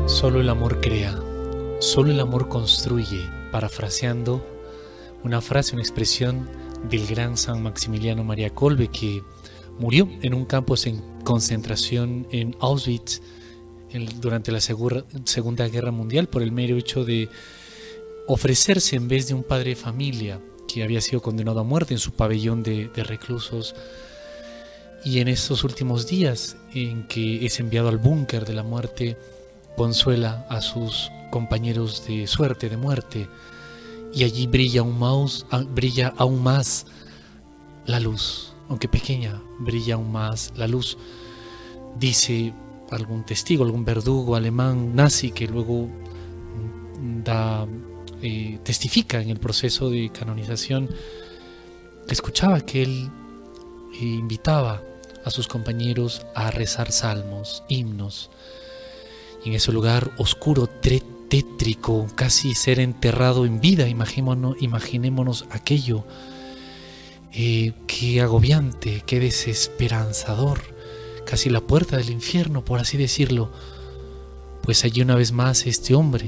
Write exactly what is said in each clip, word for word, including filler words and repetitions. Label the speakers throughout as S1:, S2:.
S1: Solo el amor crea, solo el amor construye, parafraseando una frase, una expresión del gran San Maximiliano María Kolbe, que murió en un campo de concentración en Auschwitz en, durante la segura, Segunda Guerra Mundial por el mero hecho de ofrecerse en vez de un padre de familia que había sido condenado a muerte en su pabellón de, de reclusos. Y en estos últimos días en que es enviado al búnker de la muerte, consuela a sus compañeros de suerte, de muerte, y allí brilla aún más, brilla aún más la luz, aunque pequeña, brilla aún más la luz. Dice algún testigo, algún verdugo alemán nazi que luego da, eh, testifica en el proceso de canonización, escuchaba que él eh, invitaba a sus compañeros a rezar salmos, himnos, y en ese lugar oscuro, tétrico, casi ser enterrado en vida. Imaginémonos, imaginémonos aquello, eh, qué agobiante, qué desesperanzador, casi la puerta del infierno, por así decirlo. Pues allí una vez más este hombre,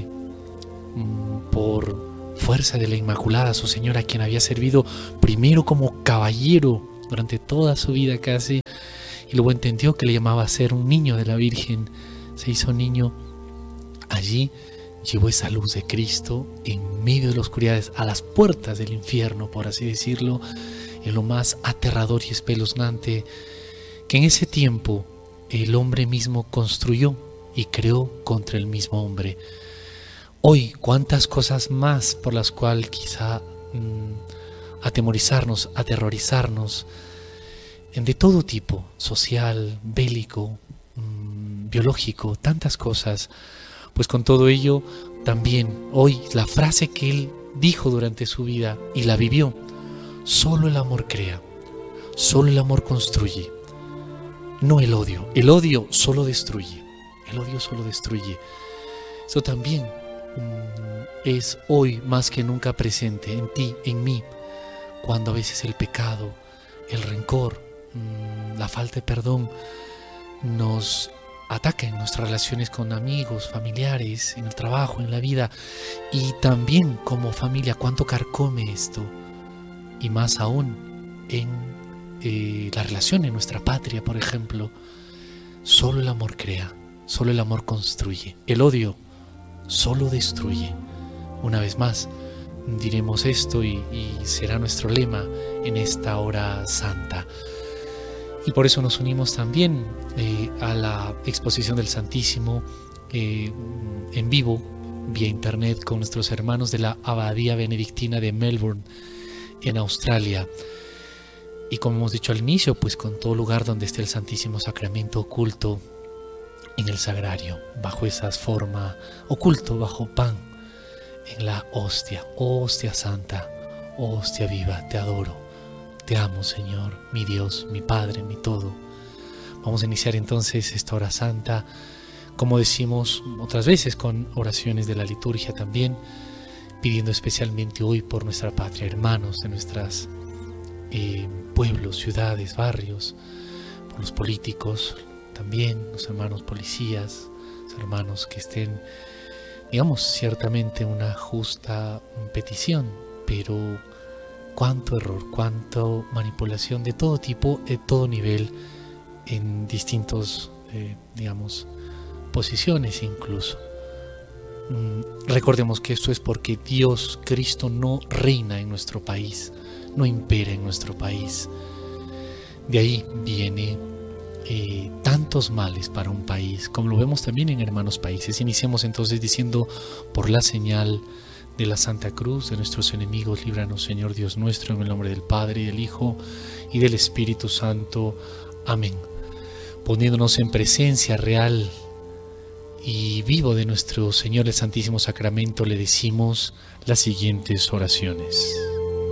S1: por fuerza de la Inmaculada, su señora, quien había servido primero como caballero durante toda su vida casi, y luego entendió que le llamaba a ser un niño de la Virgen, se hizo niño. Allí llevó esa luz de Cristo en medio de las oscuridades, a las puertas del infierno, por así decirlo, en lo más aterrador y espeluznante que en ese tiempo el hombre mismo construyó y creó contra el mismo hombre. Hoy, cuántas cosas más por las cuales quizá mmm, atemorizarnos, aterrorizarnos, de todo tipo, social, bélico, mmm, biológico, tantas cosas. Pues con todo ello, también hoy la frase que él dijo durante su vida y la vivió: solo el amor crea, solo el amor construye, no el odio. El odio solo destruye, el odio solo destruye. Eso también mmm, es hoy más que nunca presente en ti, en mí, cuando a veces el pecado, el rencor, mmm, la falta de perdón nos ataca en nuestras relaciones con amigos, familiares, en el trabajo, en la vida, y también como familia. Cuánto carcome esto, y más aún en eh, la relación en nuestra patria, por ejemplo. Solo el amor crea, solo el amor construye, el odio solo destruye. Una vez más diremos esto y, y será nuestro lema en esta hora santa. Y por eso nos unimos también eh, a la exposición del Santísimo eh, en vivo, vía internet, con nuestros hermanos de la Abadía Benedictina de Melbourne, en Australia. Y como hemos dicho al inicio, pues con todo lugar donde esté el Santísimo Sacramento oculto en el sagrario, bajo esa forma, oculto bajo pan, en la hostia, hostia santa, hostia viva, te adoro. Te amo, Señor, mi Dios, mi Padre, mi todo. Vamos a iniciar entonces esta hora santa, como decimos otras veces, con oraciones de la liturgia también, pidiendo especialmente hoy por nuestra patria, hermanos de nuestros eh, pueblos, ciudades, barrios, por los políticos también, los hermanos policías, los hermanos que estén, digamos, ciertamente una justa petición, pero cuánto error, cuánta manipulación de todo tipo, de todo nivel, en distintos, eh, digamos, posiciones incluso. Mm, recordemos que esto es porque Dios, Cristo, no reina en nuestro país, no impera en nuestro país. De ahí viene eh, tantos males para un país, como lo vemos también en hermanos países. Iniciemos entonces diciendo: por la señal de la Santa Cruz de nuestros enemigos, líbranos, Señor Dios nuestro, en el nombre del Padre, y del Hijo, y del Espíritu Santo. Amén. Poniéndonos en presencia real y vivo de nuestro Señor el Santísimo Sacramento, le decimos las siguientes oraciones.